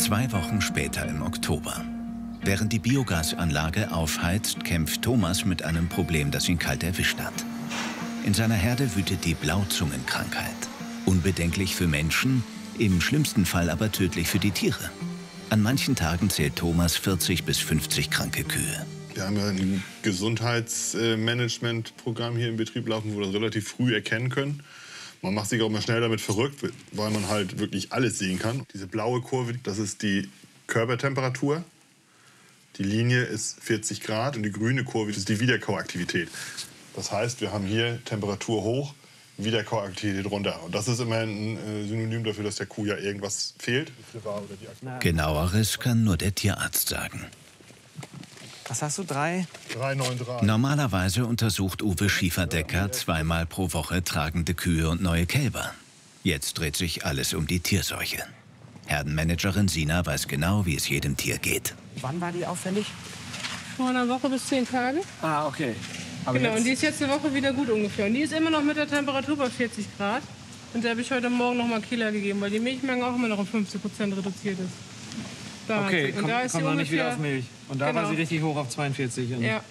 2 Wochen später im Oktober. Während die Biogasanlage aufheizt, kämpft Thomas mit einem Problem, das ihn kalt erwischt hat. In seiner Herde wütet die Blauzungenkrankheit. Unbedenklich für Menschen, im schlimmsten Fall aber tödlich für die Tiere. An manchen Tagen zählt Thomas 40 bis 50 kranke Kühe. Wir haben ja ein Gesundheitsmanagementprogramm hier im Betrieb laufen, wo wir das relativ früh erkennen können. Man macht sich auch mal schnell damit verrückt, weil man halt wirklich alles sehen kann. Diese blaue Kurve, das ist die Körpertemperatur. Die Linie ist 40 Grad und die grüne Kurve ist die Wiederkauaktivität. Das heißt, wir haben hier Temperatur hoch, Wiederkauaktivität runter. Und das ist immer ein Synonym dafür, dass der Kuh ja irgendwas fehlt. Genaueres kann nur der Tierarzt sagen. Was hast du, 3,93? Normalerweise untersucht Uwe Schieferdecker 2-mal pro Woche tragende Kühe und neue Kälber. Jetzt dreht sich alles um die Tierseuche. Herdenmanagerin Sina weiß genau, wie es jedem Tier geht. Wann war die auffällig? Vor einer Woche bis 10 Tage. Ah, okay. Aber genau, jetzt... und die ist jetzt eine Woche wieder gut ungefähr. Und die ist immer noch mit der Temperatur bei 40 Grad. Und da habe ich heute Morgen noch mal Killer gegeben, weil die Milchmenge auch immer noch um 50% reduziert ist. Da Okay, und da ist kommt sie noch nicht wieder ungefähr, auf Milch. Und da genau, war sie richtig hoch auf 42. Ja.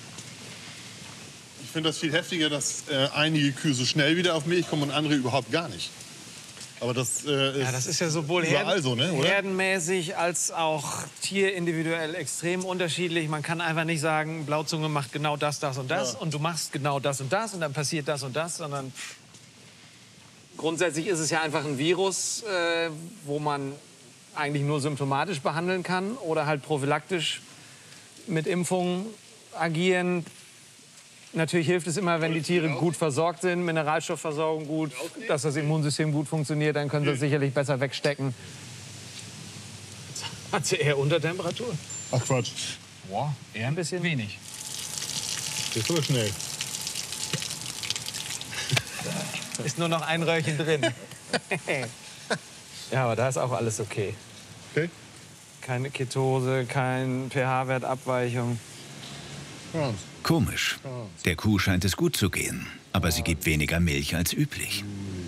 Ich finde das viel heftiger, dass einige Kühe so schnell wieder auf Milch kommen und andere überhaupt gar nicht. Aber das ist ja sowohl überall so, ne, oder? herdenmäßig als auch tierindividuell extrem unterschiedlich. Man kann einfach nicht sagen, Blauzunge macht genau das, das und das. Ja. Und du machst genau das und das und dann passiert das und das. Sondern grundsätzlich ist es ja einfach ein Virus, wo man eigentlich nur symptomatisch behandeln kann oder halt prophylaktisch mit Impfungen agieren. Natürlich hilft es immer, wenn die Tiere gut versorgt sind, Mineralstoffversorgung gut, dass das Immunsystem gut funktioniert, dann können sie es sicherlich besser wegstecken. Hat sie eher Untertemperatur? Ach Quatsch, Boah, eher ein bisschen wenig. das ist aber schnell. Ist nur noch ein Röhrchen drin. Ja, aber da ist auch alles okay. Okay. Keine Ketose, kein pH-Wertabweichung. Ja. Komisch. Der Kuh scheint es gut zu gehen, aber sie gibt weniger Milch als üblich.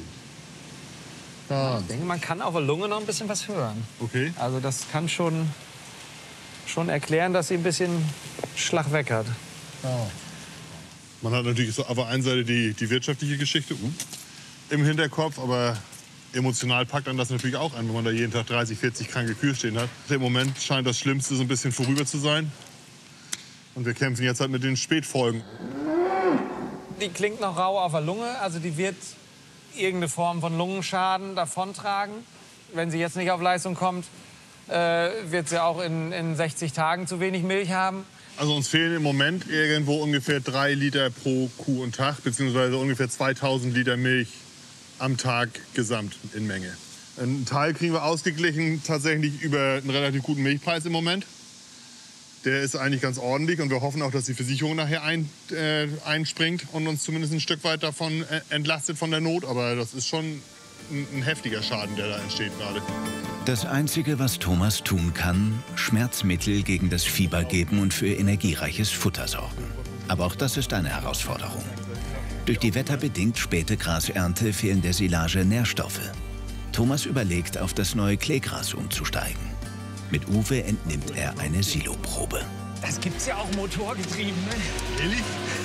Ja. Ich denke, man kann auf der Lunge noch ein bisschen was hören. Okay. Also das kann schon erklären, dass sie ein bisschen Schlag weg hat. Ja. Man hat natürlich so auf der einen Seite die wirtschaftliche Geschichte im Hinterkopf, aber emotional packt dann das natürlich auch an, wenn man da jeden Tag 30, 40 kranke Kühe stehen hat. Im Moment scheint das Schlimmste so ein bisschen vorüber zu sein. Und wir kämpfen jetzt halt mit den Spätfolgen. Die klingt noch rau auf der Lunge, also die wird irgendeine Form von Lungenschaden davontragen. Wenn sie jetzt nicht auf Leistung kommt, wird sie auch in 60 Tagen zu wenig Milch haben. Also uns fehlen im Moment irgendwo ungefähr 3 Liter pro Kuh und Tag, beziehungsweise ungefähr 2000 Liter Milch am Tag gesamt in Menge. Einen Teil kriegen wir ausgeglichen tatsächlich über einen relativ guten Milchpreis im Moment. Der ist eigentlich ganz ordentlich und wir hoffen auch, dass die Versicherung nachher einspringt und uns zumindest ein Stück weit davon entlastet von der Not. Aber das ist schon ein heftiger Schaden, der da entsteht gerade. Das Einzige, was Thomas tun kann, Schmerzmittel gegen das Fieber geben und für energiereiches Futter sorgen. Aber auch das ist eine Herausforderung. Durch die wetterbedingt späte Grasernte fehlen der Silage Nährstoffe. Thomas überlegt, auf das neue Kleegras umzusteigen. Mit Uwe entnimmt er eine Siloprobe. Das gibt's ja auch motorgetrieben, ne? Ehrlich?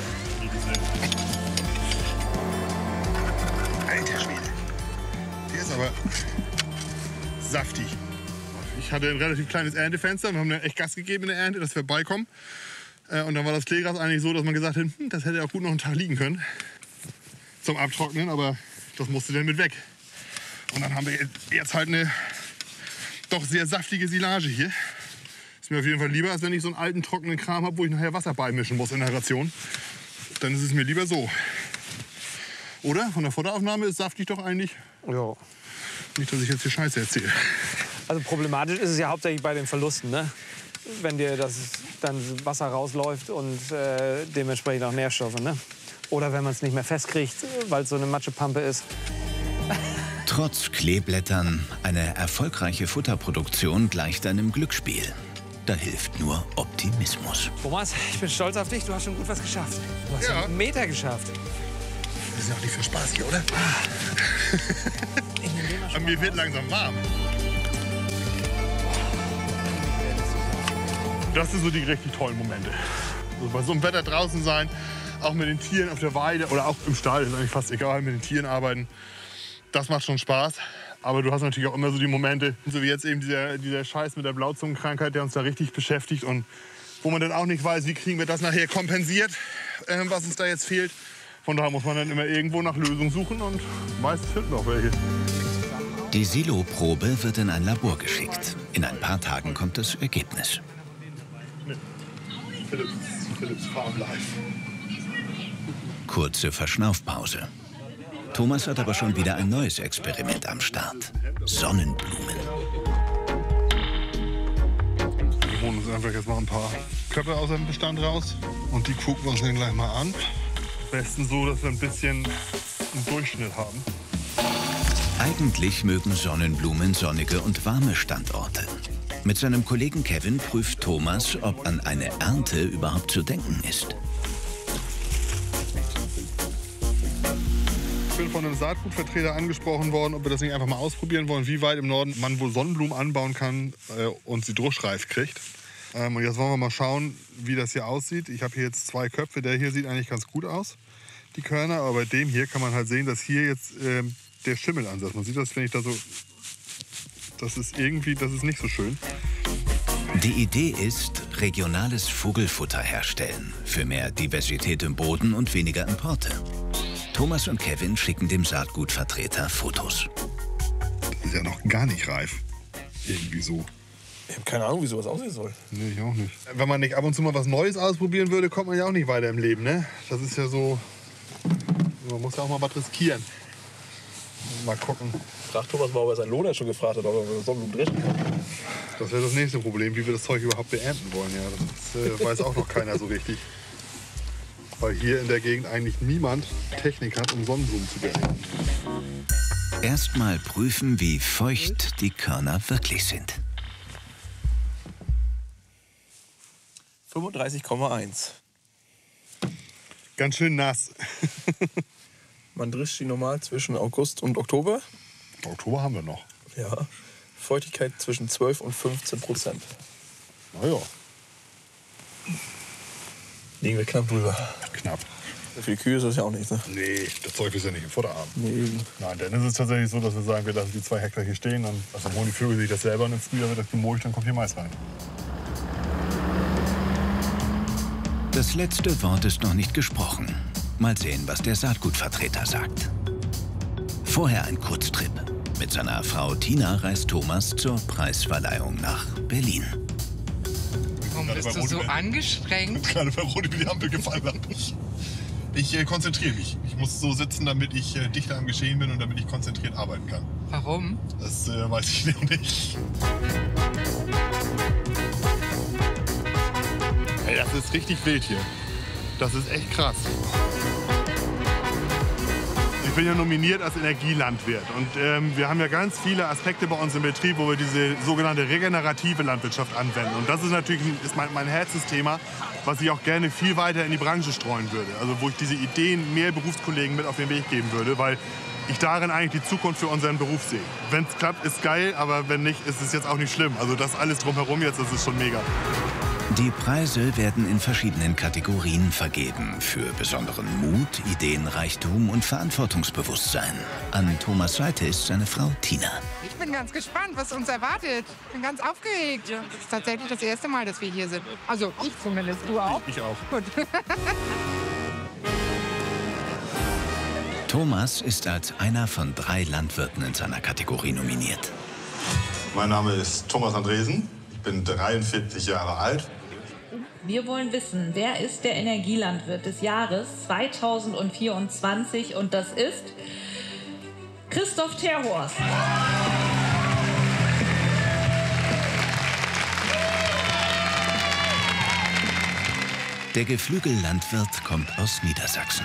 Alter Schwede. Der ist aber saftig. Ich hatte ein relativ kleines Erntefenster. Wir haben dann echt Gas gegeben in der Ernte, dass wir beikommen. Und dann war das Kleegras eigentlich so, dass man gesagt hat, das hätte auch gut noch einen Tag liegen können. Zum Abtrocknen, aber das musste dann mit weg. Und dann haben wir jetzt halt eine doch sehr saftige Silage hier. Ist mir auf jeden Fall lieber, als wenn ich so einen alten, trockenen Kram habe, wo ich nachher Wasser beimischen muss in der Ration. Dann ist es mir lieber so. Oder? Von der Futteraufnahme ist saftig doch eigentlich. Ja. Nicht, dass ich jetzt hier Scheiße erzähle. Also problematisch ist es ja hauptsächlich bei den Verlusten, ne? Wenn dir das dann Wasser rausläuft und dementsprechend auch Nährstoffe, ne? Oder wenn man es nicht mehr festkriegt, weil es so eine Matschepampe ist. Trotz Kleeblättern, eine erfolgreiche Futterproduktion gleicht einem Glücksspiel. Da hilft nur Optimismus. Thomas, ich bin stolz auf dich. Du hast schon gut was geschafft. Du hast Ja. einen Meter geschafft. Das ist ja auch nicht für Spaß hier, oder? Aber mir wird langsam warm. Das sind so die richtig tollen Momente. Also bei so einem Wetter draußen sein, auch mit den Tieren auf der Weide oder auch im Stall, ist eigentlich fast egal, mit den Tieren arbeiten. Das macht schon Spaß. Aber du hast natürlich auch immer so die Momente, so wie jetzt eben dieser Scheiß mit der Blauzungenkrankheit, der uns da richtig beschäftigt und wo man dann auch nicht weiß, wie kriegen wir das nachher kompensiert, was uns da jetzt fehlt. Von daher muss man dann immer irgendwo nach Lösungen suchen und meist finden wir auch welche. Die Silo-Probe wird in ein Labor geschickt. In ein paar Tagen kommt das Ergebnis. Philips Farm Life. Kurze Verschnaufpause. Thomas hat aber schon wieder ein neues Experiment am Start. Sonnenblumen. Wir holen uns einfach jetzt mal ein paar Köpfe aus dem Bestand raus und die gucken wir uns dann gleich mal an. Am besten so, dass wir ein bisschen einen Durchschnitt haben. Eigentlich mögen Sonnenblumen sonnige und warme Standorte. Mit seinem Kollegen Kevin prüft Thomas, ob an eine Ernte überhaupt zu denken ist. Ich bin von einem Saatgutvertreter angesprochen worden, ob wir das nicht einfach mal ausprobieren wollen, wie weit im Norden man wohl Sonnenblumen anbauen kann und sie druschreif kriegt. Und jetzt wollen wir mal schauen, wie das hier aussieht. Ich habe hier jetzt 2 Köpfe. Der hier sieht eigentlich ganz gut aus, die Körner. Aber bei dem hier kann man halt sehen, dass hier jetzt der Schimmelansatz. Man sieht das, wenn ich da so... Das ist nicht so schön. Die Idee ist, regionales Vogelfutter herstellen. Für mehr Diversität im Boden und weniger Importe. Thomas und Kevin schicken dem Saatgutvertreter Fotos. Das ist ja noch gar nicht reif. Irgendwie so. Ich habe keine Ahnung, wie sowas aussehen soll. Nee, ich auch nicht. Wenn man nicht ab und zu mal was Neues ausprobieren würde, kommt man ja auch nicht weiter im Leben, ne? Das ist ja so... Man muss ja auch mal was riskieren. Mal gucken. Frag Thomas mal, ob er seinen Lohn schon gefragt hat, ob er Sonnenblumen dreschen kann. Das wäre das nächste Problem, wie wir das Zeug überhaupt beernten wollen. Ja, das weiß auch noch keiner so richtig. Weil hier in der Gegend eigentlich niemand Technik hat, um Sonnenblumen zu beernten. Erstmal prüfen, wie feucht die Körner wirklich sind. 35,1. Ganz schön nass. Man drischt die normal zwischen August und Oktober. Oktober haben wir noch. Ja. Feuchtigkeit zwischen 12 und 15%. Na ja. Liegen wir knapp drüber. Knapp. Für die Kühe ist das ja auch nicht, ne? Nee, das Zeug ist ja nicht im Futter haben. Nee. Nein, dann ist es tatsächlich so, dass wir sagen, wir lassen die 2 Hektar hier stehen. Dann holen die Vögel sich das selber und im Frühjahr wird das gemulcht, dann kommt hier Mais rein. Das letzte Wort ist noch nicht gesprochen. Mal sehen, was der Saatgutvertreter sagt. Vorher ein Kurztrip. Mit seiner Frau Tina reist Thomas zur Preisverleihung nach Berlin. Warum bist du so angestrengt? Gerade bei Rot über die Ampel gefallen habe. Ich konzentriere mich. Ich muss so sitzen, damit ich dichter am Geschehen bin und damit ich konzentriert arbeiten kann. Warum? Das weiß ich noch nicht. Ey, das ist richtig wild hier. Das ist echt krass. Ich bin ja nominiert als Energielandwirt und wir haben ja ganz viele Aspekte bei uns im Betrieb, wo wir diese sogenannte regenerative Landwirtschaft anwenden. Und das ist natürlich mein Herzensthema, was ich auch gerne viel weiter in die Branche streuen würde. Also wo ich diese Ideen mehr Berufskollegen mit auf den Weg geben würde, weil ich darin eigentlich die Zukunft für unseren Beruf sehe. Wenn es klappt, ist geil, aber wenn nicht, ist es jetzt auch nicht schlimm. Also das alles drumherum jetzt, das ist schon mega. Die Preise werden in verschiedenen Kategorien vergeben. Für besonderen Mut, Ideenreichtum und Verantwortungsbewusstsein. An Thomas' Seite ist seine Frau Tina. Ich bin ganz gespannt, was uns erwartet. Ich bin ganz aufgeregt. Das ist tatsächlich das erste Mal, dass wir hier sind. Also ich zumindest. Du auch? Ich auch. Gut. Thomas ist als einer von 3 Landwirten in seiner Kategorie nominiert. Mein Name ist Thomas Andresen. Ich bin 43 Jahre alt. Wir wollen wissen, wer ist der Energielandwirt des Jahres 2024? Und das ist Christoph Terhorst. Der Geflügellandwirt kommt aus Niedersachsen.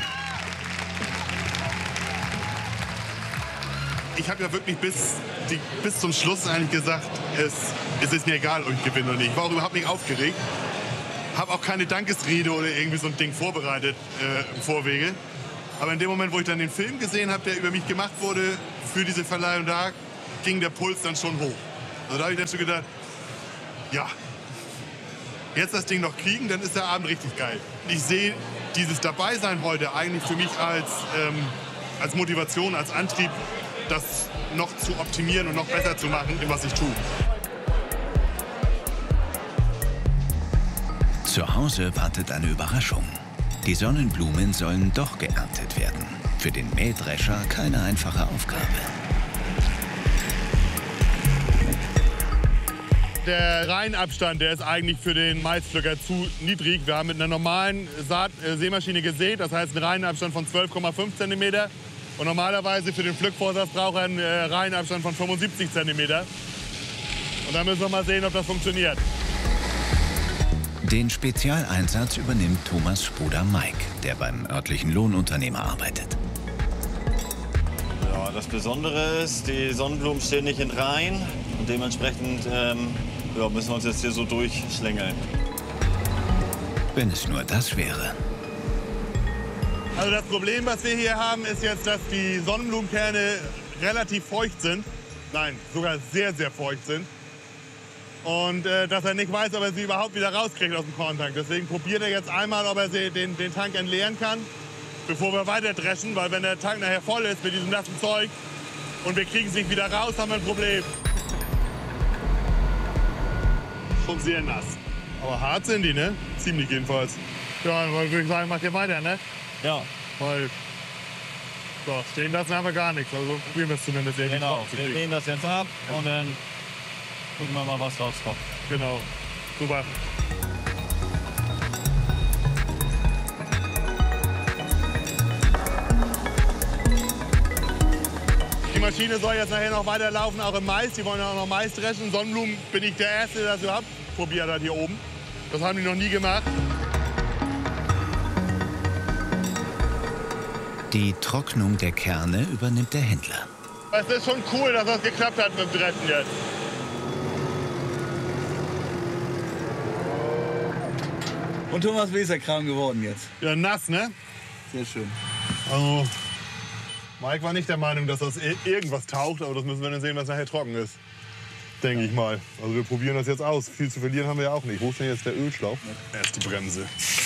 Ich habe ja wirklich bis zum Schluss eigentlich gesagt, es ist mir egal, ob ich gewinne oder nicht. Ich war auch überhaupt nicht aufgeregt. Habe auch keine Dankesrede oder irgendwie so ein Ding vorbereitet im Vorwege. Aber in dem Moment, wo ich dann den Film gesehen habe, der über mich gemacht wurde für diese Verleihung, da ging der Puls dann schon hoch. Also da habe ich dann schon gedacht, ja, jetzt das Ding noch kriegen, dann ist der Abend richtig geil. Ich sehe dieses Dabeisein heute eigentlich für mich als Motivation, als Antrieb, das noch zu optimieren und noch besser zu machen, was ich tue. Zu Hause wartet eine Überraschung. Die Sonnenblumen sollen doch geerntet werden. Für den Mähdrescher keine einfache Aufgabe. Der Reihenabstand, der ist eigentlich für den Maispflücker zu niedrig. Wir haben mit einer normalen Sämaschine gesät, das heißt einen Reihenabstand von 12,5 cm. Und normalerweise für den Pflückvorsatz braucht er einen Reihenabstand von 75 cm. Und da müssen wir mal sehen, ob das funktioniert. Den Spezialeinsatz übernimmt Thomas' Bruder Mike, der beim örtlichen Lohnunternehmer arbeitet. Ja, das Besondere ist, die Sonnenblumen stehen nicht in Reihen. Und dementsprechend müssen wir uns jetzt hier so durchschlängeln. Wenn es nur das wäre. Also das Problem, was wir hier haben, ist jetzt, dass die Sonnenblumenkerne relativ feucht sind. Nein, sogar sehr, sehr feucht sind. Und dass er nicht weiß, ob er sie überhaupt wieder rauskriegt aus dem Korntank. Deswegen probiert er jetzt einmal, ob er den Tank entleeren kann, bevor wir weiter dreschen. Weil wenn der Tank nachher voll ist mit diesem nassen Zeug und wir kriegen es nicht wieder raus, haben wir ein Problem. Schon sehr nass. Aber hart sind die, ne? Ziemlich jedenfalls. Ja, dann würde ich sagen, macht ihr weiter, ne? Ja. Weil, so, stehen lassen haben wir gar nichts. Also probieren wir es zumindest irgendwie. Genau, wir lehnen das jetzt ab und dann gucken wir mal, was rauskommt. Genau, super. Die Maschine soll jetzt nachher noch weiterlaufen, auch im Mais. Die wollen ja auch noch Mais dreschen. Sonnenblumen bin ich der Erste, der das überhaupt probiert hat hier oben. Das haben die noch nie gemacht. Die Trocknung der Kerne übernimmt der Händler. Es ist schon cool, dass das geklappt hat mit dem Dreschen jetzt. Und Thomas, wie ist der Kram geworden jetzt? Ja, nass, ne? Sehr schön. Also, Mike war nicht der Meinung, dass das irgendwas taucht, aber das müssen wir dann sehen, was nachher trocken ist. Denke ich mal. Also wir probieren das jetzt aus. Viel zu verlieren haben wir ja auch nicht. Wo ist denn jetzt der Ölschlauch? Erst die Bremse.